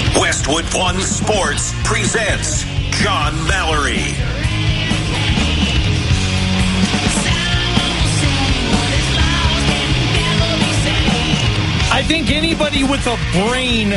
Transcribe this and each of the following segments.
Westwood One Sports presents John Mallory. I think anybody with a brain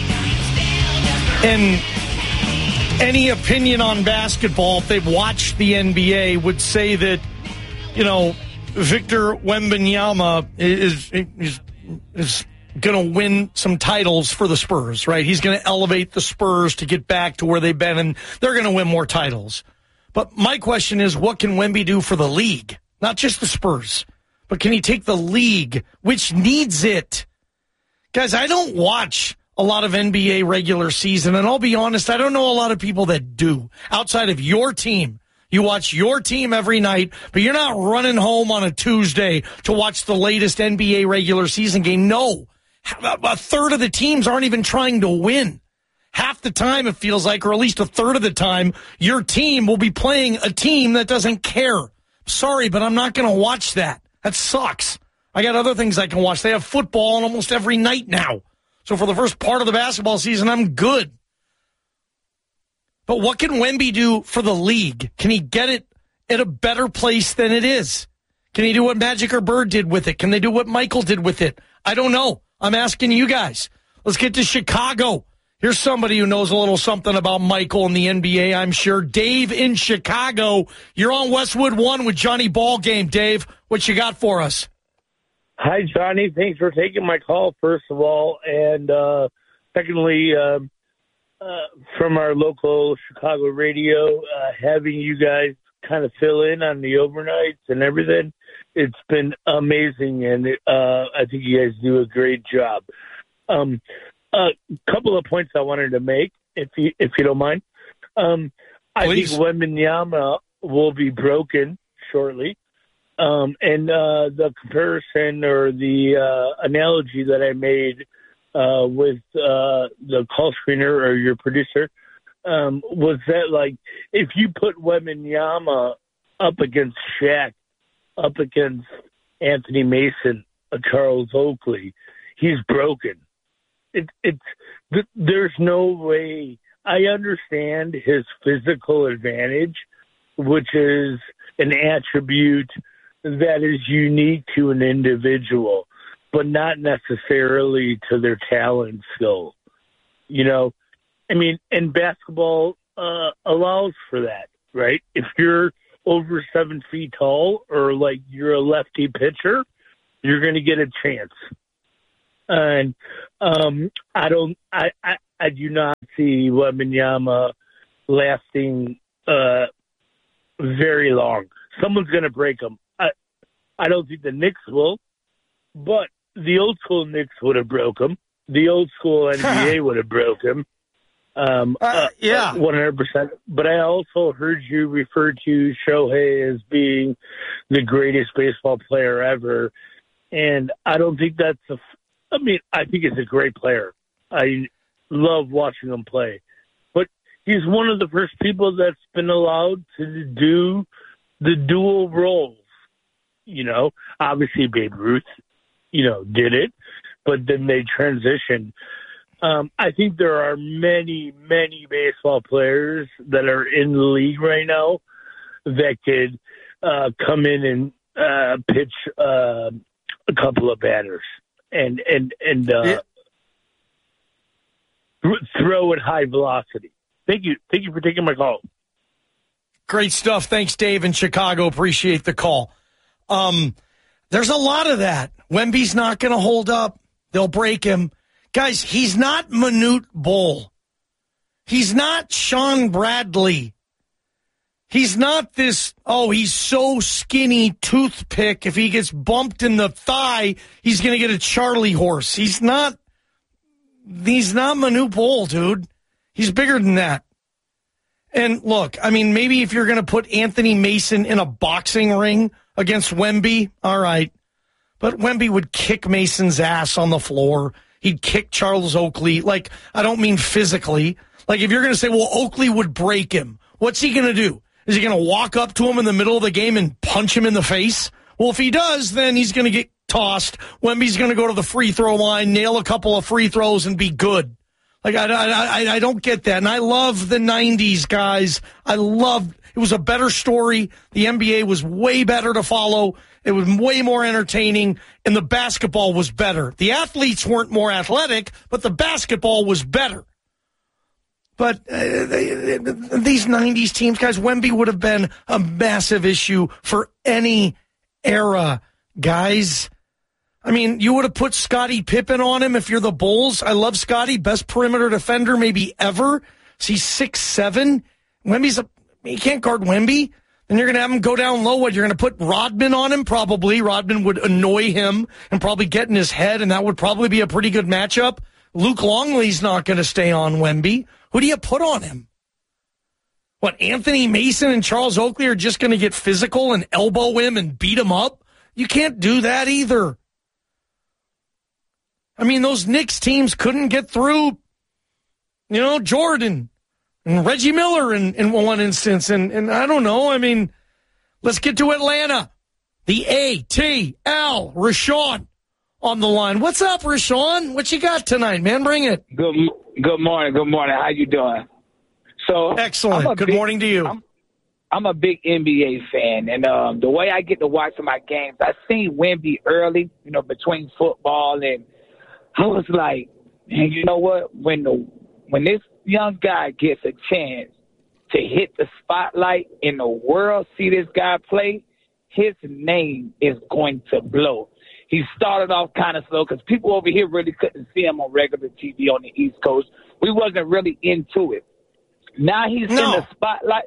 and any opinion on basketball, if they've watched the NBA, would say that, Victor Wembanyama is going to win some titles for the Spurs, right? He's going to elevate the Spurs to get back to where they've been, and they're going to win more titles. But my question is, what can Wemby do for the league? Not just the Spurs, but can he take the league, which needs it? Guys, I don't watch a lot of NBA regular season, and I'll be honest, I don't know a lot of people that do. Outside of your team, you watch your team every night, but you're not running home on a Tuesday to watch the latest NBA regular season game. No, a third of the teams aren't even trying to win. Half the time it feels like, or at least a third of the time, your team will be playing a team that doesn't care. Sorry, but I'm not going to watch that. That sucks. I got other things I can watch. They have football on almost every night now. So for the first part of the basketball season, I'm good. But what can Wemby do for the league? Can he get it at a better place than it is? Can he do what Magic or Bird did with it? Can they do what Michael did with it? I don't know. I'm asking you guys. Let's get to Chicago. Here's somebody who knows a little something about Michael and the NBA, I'm sure. Dave in Chicago. You're on Westwood One with Johnny Ballgame. Dave, what you got for us? Hi, Johnny. Thanks for taking my call, first of all. And secondly, from our local Chicago radio, having you guys kind of fill in on the overnights and everything, it's been amazing. And I think you guys do a great job. A couple of points I wanted to make, if you don't mind. I think Wembanyama will be broken shortly. And the comparison or the analogy that I made with the call screener or your producer was that, like, if you put Wembanyama up against Shaq, up against Anthony Mason, Charles Oakley, he's broken. There's no way. I understand his physical advantage, which is an attribute that is unique to an individual, but not necessarily to their talent skill. And basketball allows for that, right? If you're over 7 feet tall or like you're a lefty pitcher, you're going to get a chance. And I do not see Wembanyama lasting very long. Someone's going to break him. I don't think the Knicks will, but the old school Knicks would have broke him. The old school NBA would have broke him. 100%. But I also heard you refer to Shohei as being the greatest baseball player ever, and I don't think that's I think he's a great player. I love watching him play. But he's one of the first people that's been allowed to do the dual roles. Obviously Babe Ruth, did it, but then they transitioned. I think there are many, many baseball players that are in the league right now that could come in and pitch a couple of batters and throw at high velocity. Thank you for taking my call. Great stuff. Thanks, Dave in Chicago. Appreciate the call. There's a lot of that. Wemby's not going to hold up. They'll break him. Guys, he's not Manute Bol. He's not Sean Bradley. He's not this, he's so skinny toothpick. If he gets bumped in the thigh, he's going to get a Charlie horse. He's not Manute Bol, dude. He's bigger than that. And look, maybe if you're going to put Anthony Mason in a boxing ring against Wemby, all right. But Wemby would kick Mason's ass on the floor. He'd kick Charles Oakley. Like, I don't mean physically. Like, if you're going to say, well, Oakley would break him, what's he going to do? Is he going to walk up to him in the middle of the game and punch him in the face? Well, if he does, then he's going to get tossed. Wemby's going to go to the free throw line, nail a couple of free throws, and be good. Like, I don't get that. And I love the 90s, guys. It was a better story. The NBA was way better to follow. It was way more entertaining, and the basketball was better. The athletes weren't more athletic, but the basketball was better. But these 90s teams, guys, Wemby would have been a massive issue for any era, guys. I mean, you would have put Scottie Pippen on him if you're the Bulls. I love Scottie, best perimeter defender maybe ever. So he's 6'7". You can't guard Wemby. Then you're going to have him go down low. What, you're going to put Rodman on him? Probably. Rodman would annoy him and probably get in his head, and that would probably be a pretty good matchup. Luke Longley's not going to stay on Wemby. Who do you put on him? What, Anthony Mason and Charles Oakley are just going to get physical and elbow him and beat him up? You can't do that either. I mean, those Knicks teams couldn't get through, Jordan and Reggie Miller in one instance. And I don't know. I mean, let's get to Atlanta. The ATL, Rashawn on the line. What's up, Rashawn? What you got tonight, man? Bring it. Good morning. Good morning. How you doing? So excellent. Good morning to you. I'm a big NBA fan, and the way I get to watch my games, I seen Wemby early, between football, and I was like, man, you know what? When this young guy gets a chance to hit the spotlight and the world see this guy play, his name is going to blow. He started off kind of slow because people over here really couldn't see him on regular TV on the East Coast. We wasn't really into it. Now he's in the spotlight.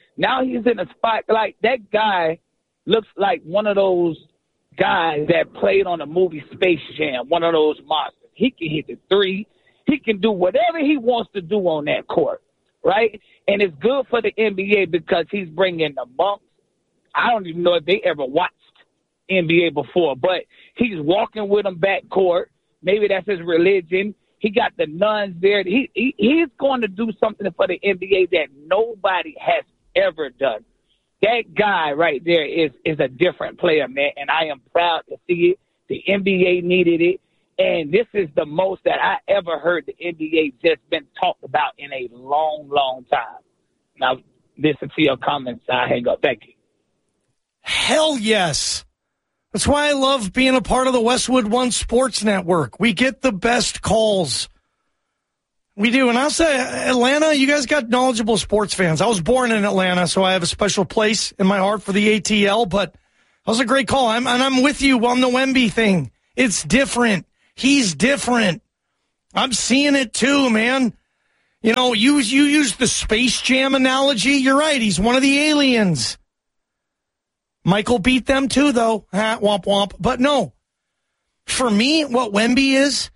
That guy looks like one of those guys that played on the movie Space Jam, one of those monsters. He can hit the three. He can do whatever he wants to do on that court, right? And it's good for the NBA because he's bringing the monks. I don't even know if they ever watched NBA before, but he's walking with them back court. Maybe that's his religion. He got the nuns there. He's going to do something for the NBA that nobody has ever done. That guy right there is a different player, man, and I am proud to see it. The NBA needed it, and this is the most that I ever heard the NBA just been talked about in a long, long time. Now, listen to your comments. I hang up. Thank you. Hell yes. That's why I love being a part of the Westwood One Sports Network. We get the best calls. We do. And I'll say, Atlanta, you guys got knowledgeable sports fans. I was born in Atlanta, so I have a special place in my heart for the ATL, but that was a great call. I'm with you on the Wemby thing. It's different. He's different. I'm seeing it too, man. You use the Space Jam analogy. You're right. He's one of the aliens. Michael beat them too, though. Womp womp. But no, for me, what Wemby is,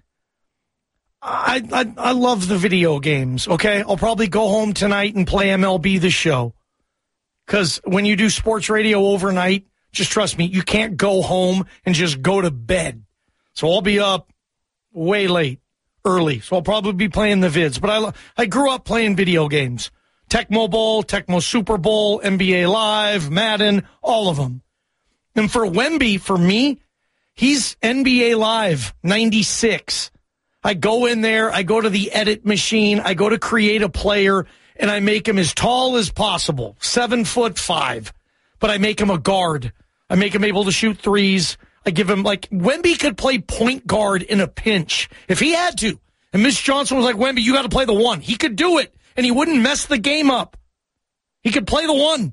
I love the video games. Okay, I'll probably go home tonight and play MLB The Show. Because when you do sports radio overnight, just trust me, you can't go home and just go to bed. So I'll be up way late, early. So I'll probably be playing the vids. But I grew up playing video games. Tecmo Bowl, Tecmo Super Bowl, NBA Live, Madden, all of them. And for Wemby, for me, he's NBA Live 96. I go in there, I go to the edit machine, I go to create a player, and I make him as tall as possible, 7'5", but I make him a guard. I make him able to shoot threes. I give him, Wemby could play point guard in a pinch if he had to. And Miss Johnson was like, Wemby, you got to play the one. He could do it. And he wouldn't mess the game up. He could play the one.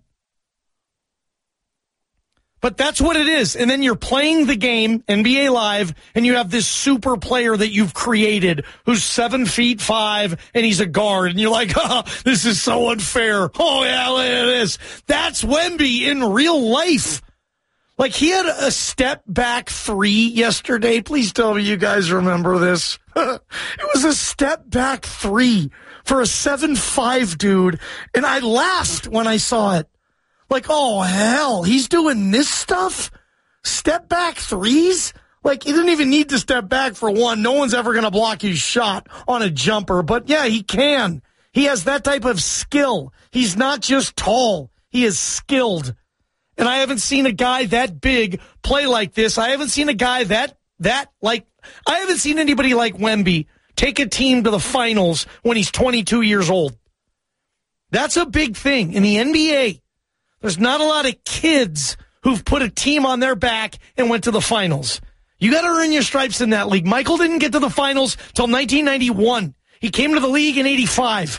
But that's what it is. And then you're playing the game, NBA Live, and you have this super player that you've created who's 7'5", and he's a guard. And you're like, oh, this is so unfair. Oh, yeah, look at this. That's Wemby in real life. Like, he had a step-back three yesterday. Please tell me you guys remember this. It was a step-back three for a 7'5" dude, and I laughed when I saw it. Like, oh, hell, he's doing this stuff? Step-back threes? Like, he didn't even need to step back for one. No one's ever going to block his shot on a jumper. But, yeah, he can. He has that type of skill. He's not just tall. He is skilled. And I haven't seen a guy that big play like this. I haven't seen a guy I haven't seen anybody like Wemby take a team to the finals when he's 22 years old. That's a big thing. In the NBA, there's not a lot of kids who've put a team on their back and went to the finals. You got to earn your stripes in that league. Michael didn't get to the finals till 1991. He came to the league in 85.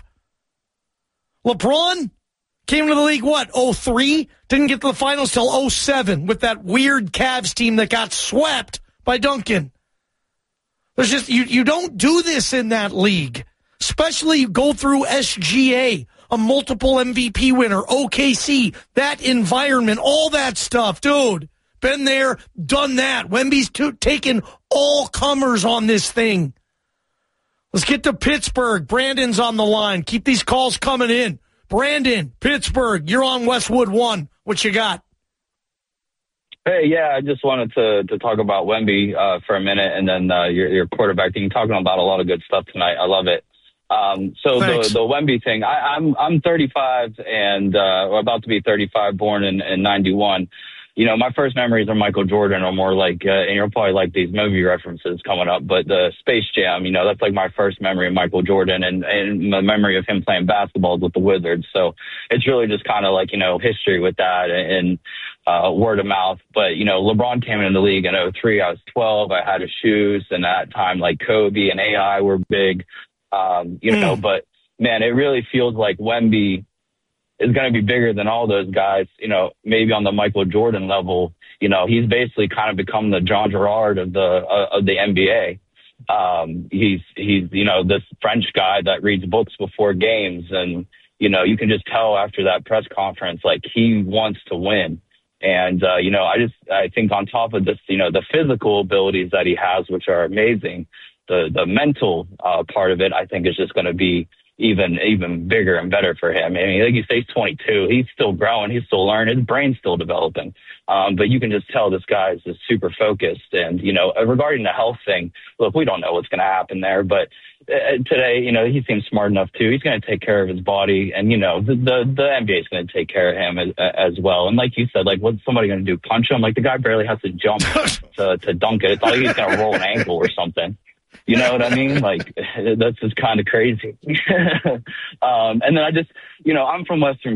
LeBron came to the league, 03? Didn't get to the finals till 07 with that weird Cavs team that got swept by Duncan. There's just, you don't do this in that league. Especially go through SGA, a multiple MVP winner, OKC, that environment, all that stuff. Dude, been there, done that. Wemby's taken all comers on this thing. Let's get to Pittsburgh. Brandon's on the line. Keep these calls coming in. Brandon, Pittsburgh, you're on Westwood 1. What you got? Hey, yeah, I just wanted to talk about Wemby for a minute, and then your quarterback thing. You're talking about a lot of good stuff tonight. I love it. So the Wemby thing, I'm 35 and about to be 35, born in 91. You know, my first memories of Michael Jordan are more like, and you'll probably like these movie references coming up, but the Space Jam, you know, that's like my first memory of Michael Jordan and my memory of him playing basketball with the Wizards. So it's really just kind of like, you know, history with that and word of mouth. But, you know, LeBron came into the league in 03. I was 12. I had his shoes. And at that time, like Kobe and AI were big, you know, but man, it really feels like Wemby is going to be bigger than all those guys, you know, maybe on the Michael Jordan level. You know, he's basically kind of become the John Gerard of the NBA. He's, you know, this French guy that reads books before games. And, you know, you can just tell after that press conference, like he wants to win. And, you know, I think on top of this, you know, the physical abilities that he has, which are amazing, the mental part of it, I think is just going to be even bigger and better for him. I mean, like you say, he's 22. He's still growing. He's still learning. His brain's still developing. But you can just tell this guy is just super focused. And, you know, regarding the health thing, look, we don't know what's going to happen there. But today, you know, he seems smart enough, too. He's going to take care of his body. And, you know, the NBA is going to take care of him as well. And like you said, like, what's somebody going to do? Punch him? Like, the guy barely has to jump to dunk it. It's like he's going to roll an ankle or something. You know what I mean? Like, that's just kind of crazy. And then I just, you know, I'm from Western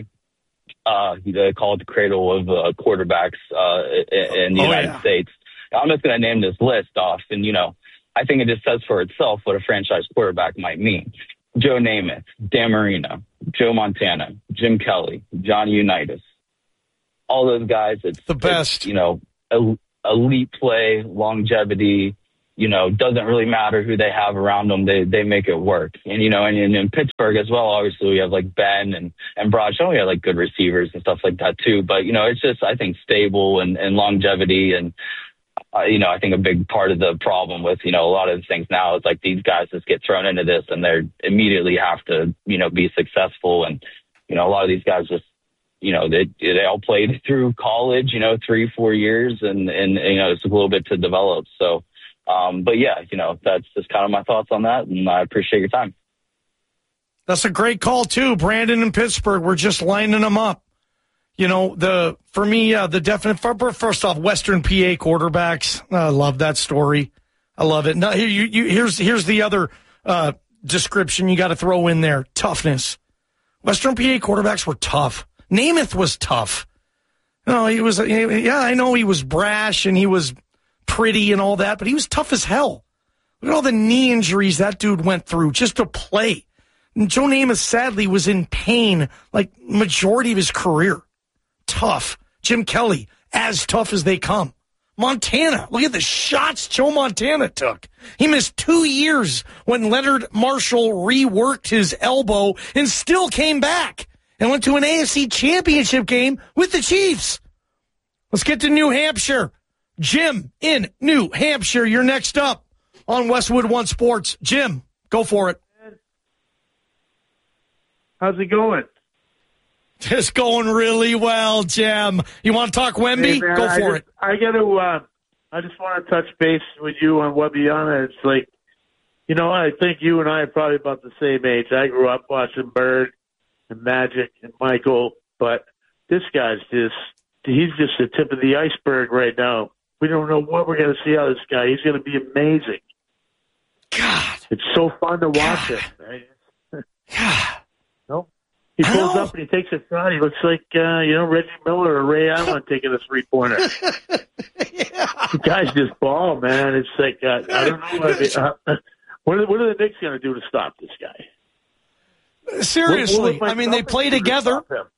PA. They call it the cradle of quarterbacks in the United States. I'm just going to name this list off. And, you know, I think it just says for itself what a franchise quarterback might mean. Joe Namath, Dan Marino, Joe Montana, Jim Kelly, Johnny Unitas. All those guys, it's the best. It's, you know, elite play, longevity. You know, doesn't really matter who they have around them. They make it work. And, you know, and in Pittsburgh as well, obviously we have like Ben and Bradshaw. We have like good receivers and stuff like that too. But, you know, it's just, I think, stable and longevity. And, you know, I think a big part of the problem with, you know, a lot of the things now is like these guys just get thrown into this and they immediately have to, you know, be successful. And, you know, a lot of these guys just, you know, they all played through college, you know, 3-4 years and, you know, it's a little bit to develop. So, but yeah, you know, that's just kind of my thoughts on that, and I appreciate your time. That's a great call too, Brandon in Pittsburgh. We're just lining them up. You know, for me, the definite first off, Western PA quarterbacks. I love that story. I love it. Now, here's the other description you got to throw in there: toughness. Western PA quarterbacks were tough. Namath was tough. No, he was. Yeah, I know he was brash and he was pretty and all that, but he was tough as hell. Look at all the knee injuries that dude went through just to play. And Joe Namath, sadly, was in pain like majority of his career. Tough. Jim Kelly, as tough as they come. Montana, look at the shots Joe Montana took. He missed 2 years when Leonard Marshall reworked his elbow and still came back and went to an AFC championship game with the Chiefs. Let's get to New Hampshire. Jim in New Hampshire, you're next up on Westwood One Sports. Jim, go for it. How's it going? It's going really well, Jim. You want to talk Wemby? Hey, man, go for it. I just want to touch base with you on Wemby. It's like, you know, I think you and I are probably about the same age. I grew up watching Bird and Magic and Michael, but this guy's he's just the tip of the iceberg right now. We don't know what we're going to see out of this guy. He's going to be amazing. God. It's so fun to watch it. Right? No, he pulls up and he takes a shot. He looks like Reggie Miller or Ray Allen taking a 3-pointer. The guys just ball, man. It's like I don't know. What are the Knicks going to do to stop this guy? Seriously, I mean, they play together.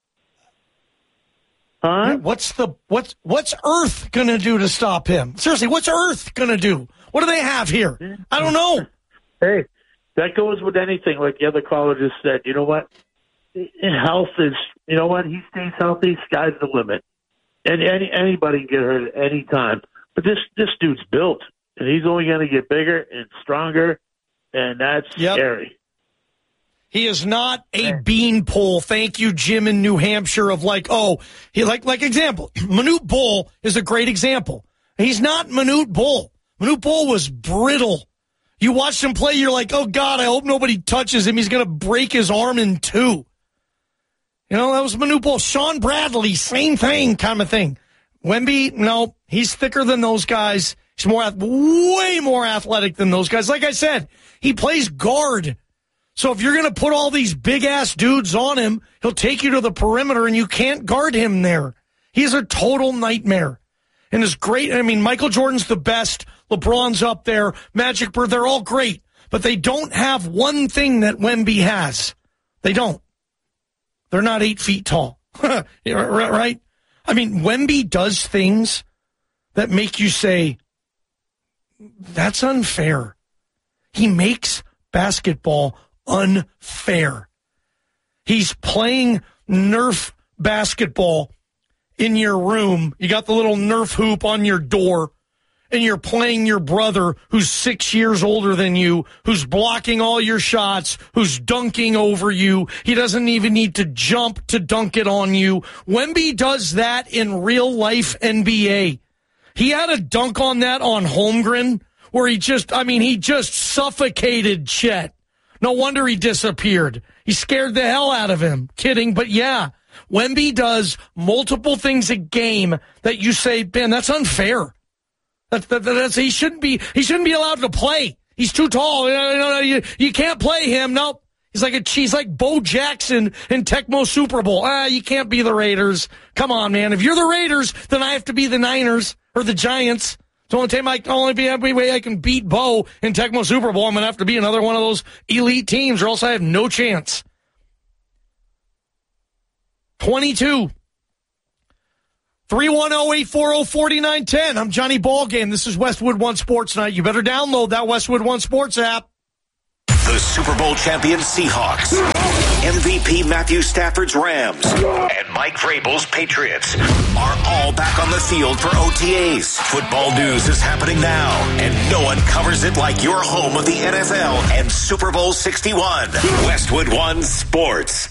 Huh? What's Earth going to do to stop him? Seriously, what's Earth going to do? What do they have here? I don't know. Hey, that goes with anything. Like the other caller just said, you know what? Health is, you know what? He stays healthy, sky's the limit. And anybody can get hurt at any time. But this dude's built, and he's only going to get bigger and stronger, and that's scary. He is not a beanpole. Thank you, Jim in New Hampshire. Of like example, Manute Bol is a great example. He's not Manute Bol. Manute Bol was brittle. You watched him play, you're like, oh God, I hope nobody touches him. He's going to break his arm in two. You know, that was Manute Bol. Sean Bradley, same thing, kind of thing. Wemby, no, he's thicker than those guys. He's way more athletic than those guys. Like I said, he plays guard. So if you're going to put all these big-ass dudes on him, he'll take you to the perimeter, and you can't guard him there. He's a total nightmare. And it's great. I mean, Michael Jordan's the best. LeBron's up there. Magic Bird, they're all great. But they don't have one thing that Wemby has. They don't. They're not 8 feet tall. Right? I mean, Wemby does things that make you say, that's unfair. He makes basketball unfair. He's playing Nerf basketball in your room. You got the little Nerf hoop on your door, and you're playing your brother who's 6 years older than you, who's blocking all your shots, who's dunking over you. He doesn't even need to jump to dunk it on you. Wemby does that in real life NBA. He had a dunk on that on Holmgren where he just suffocated Chet. No wonder he disappeared. He scared the hell out of him. Kidding, but yeah. Wemby does multiple things a game that you say, man, that's unfair. He shouldn't be allowed to play. He's too tall. You can't play him. Nope. He's like Bo Jackson in Tecmo Super Bowl. You can't be the Raiders. Come on, man. If you're the Raiders, then I have to be the Niners or the Giants. It's the only way I can beat Bo in Tecmo Super Bowl. I'm going to have to be another one of those elite teams, or else I have no chance. 22. 310-840-4910. I'm Johnny Ballgame. This is Westwood One Sports Night. You better download that Westwood One Sports app. The Super Bowl champion Seahawks, MVP Matthew Stafford's Rams, and Mike Vrabel's Patriots are all back on the field for OTAs. Football news is happening now, and no one covers it like your home of the NFL and Super Bowl 61. Westwood One Sports.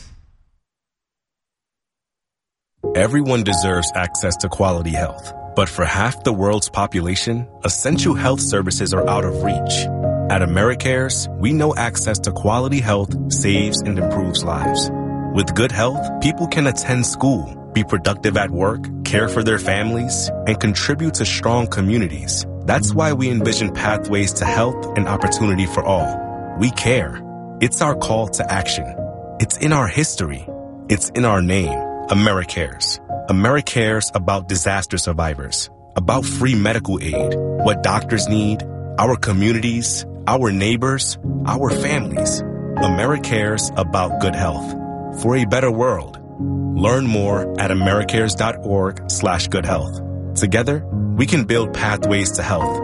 Everyone deserves access to quality health, but for half the world's population, essential health services are out of reach. At AmeriCares, we know access to quality health saves and improves lives. With good health, people can attend school, be productive at work, care for their families, and contribute to strong communities. That's why we envision pathways to health and opportunity for all. We care. It's our call to action. It's in our history. It's in our name. AmeriCares. AmeriCares about disaster survivors, about free medical aid, what doctors need, our communities, our neighbors, our families. AmeriCares about good health. For a better world. Learn more at americares.org/goodhealth. Together, we can build pathways to health.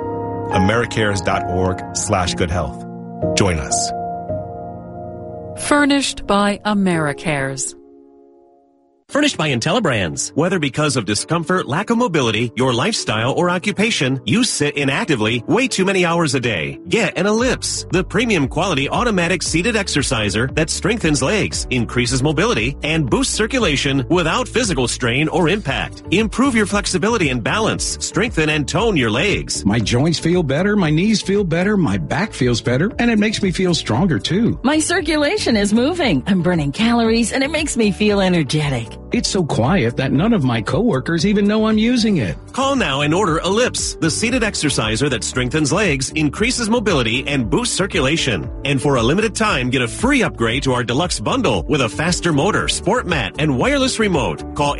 americares.org/goodhealth. Join us. Furnished by AmeriCares. Furnished by IntelliBrands. Whether because of discomfort, lack of mobility, your lifestyle, or occupation, you sit inactively way too many hours a day. Get an Ellipse, the premium quality automatic seated exerciser that strengthens legs, increases mobility, and boosts circulation without physical strain or impact. Improve your flexibility and balance. Strengthen and tone your legs. My joints feel better, my knees feel better, my back feels better, and it makes me feel stronger too. My circulation is moving. I'm burning calories, and it makes me feel energetic. It's so quiet that none of my coworkers even know I'm using it. Call now and order Ellipse, the seated exerciser that strengthens legs, increases mobility, and boosts circulation. And for a limited time, get a free upgrade to our deluxe bundle with a faster motor, sport mat, and wireless remote. Call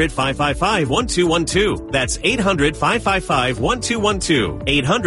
800-555-1212. That's 800-555-1212.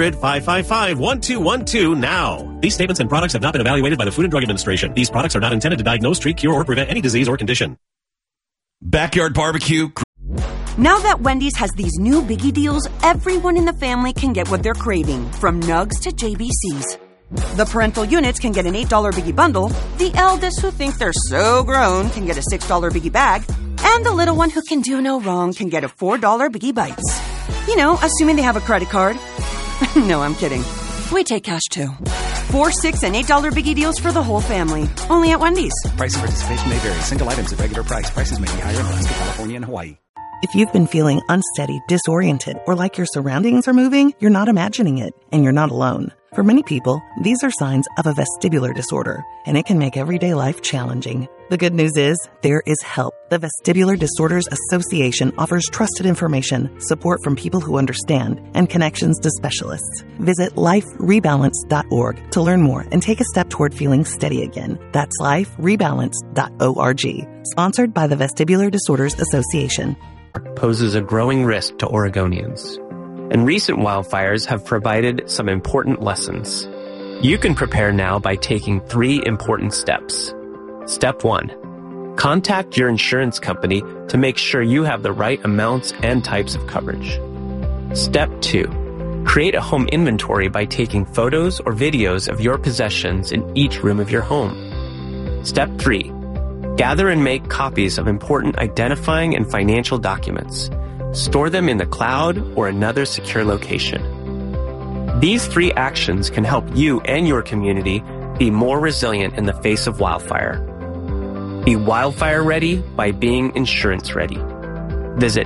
800-555-1212 now. These statements and products have not been evaluated by the Food and Drug Administration. These products are not intended to diagnose, treat, cure, or prevent any disease or condition. Backyard barbecue. Now that Wendy's has these new biggie deals, everyone in the family can get what they're craving, from nugs to JBCs. The parental units can get an $8 biggie bundle, the eldest who think they're so grown can get a $6 biggie bag, and the little one who can do no wrong can get a $4 biggie bites. You know, assuming they have a credit card. No, I'm kidding. We take cash too. 4, $6, and $8 biggie deals for the whole family. Only at Wendy's. Price and participation may vary. Single items at regular price. Prices may be higher in Alaska, California, and Hawaii. If you've been feeling unsteady, disoriented, or like your surroundings are moving, you're not imagining it, and you're not alone. For many people, these are signs of a vestibular disorder, and it can make everyday life challenging. The good news is, there is help. The Vestibular Disorders Association offers trusted information, support from people who understand, and connections to specialists. Visit liferebalance.org to learn more and take a step toward feeling steady again. That's liferebalance.org. Sponsored by the Vestibular Disorders Association. Poses a growing risk to Oregonians, and recent wildfires have provided some important lessons. You can prepare now by taking 3 important steps. Step 1. Contact your insurance company to make sure you have the right amounts and types of coverage. Step 2. Create a home inventory by taking photos or videos of your possessions in each room of your home. Step 3. Gather and make copies of important identifying and financial documents. Store them in the cloud or another secure location. These 3 actions can help you and your community be more resilient in the face of wildfire. Be wildfire ready by being insurance ready. Visit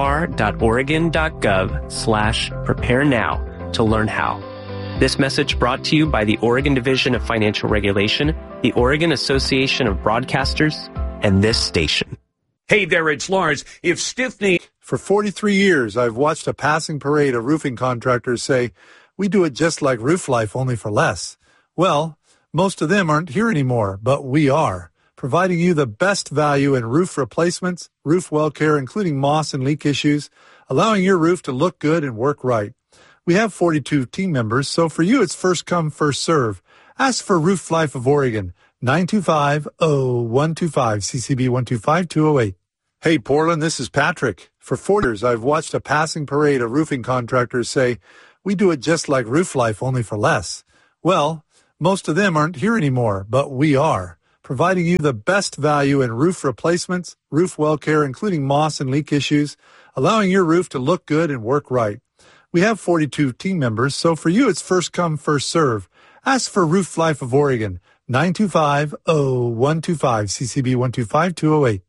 dfr.oregon.gov/prepare now to learn how. This message brought to you by the Oregon Division of Financial Regulation, the Oregon Association of Broadcasters, and this station. Hey there, it's Lars. If stiffening... For 43 years, I've watched a passing parade of roofing contractors say, we do it just like Roof Life, only for less. Well, most of them aren't here anymore, but we are, providing you the best value in roof replacements, roof well care, including moss and leak issues, allowing your roof to look good and work right. We have 42 team members, so for you, it's first come, first serve. Ask for Roof Life of Oregon, 925-0125, CCB 125208. Hey, Portland, this is Patrick. For 4 years, I've watched a passing parade of roofing contractors say, we do it just like Roof Life, only for less. Well, most of them aren't here anymore, but we are, providing you the best value in roof replacements, roof well care, including moss and leak issues, allowing your roof to look good and work right. We have 42 team members, so for you, it's first come, first serve. Ask for Roof Life of Oregon, 925-0125, CCB 125208.